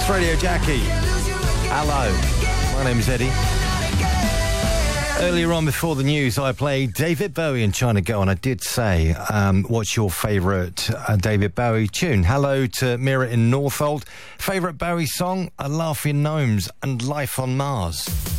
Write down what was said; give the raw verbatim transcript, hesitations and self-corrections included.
Radio Jackie. Hello, my name's Eddie. Earlier on, before the news, I played David Bowie and Trying to Go On. I did say, um, what's your favourite uh, David Bowie tune? Hello to Mira in Northolt. Favourite Bowie song? A Laughing Gnomes and Life on Mars.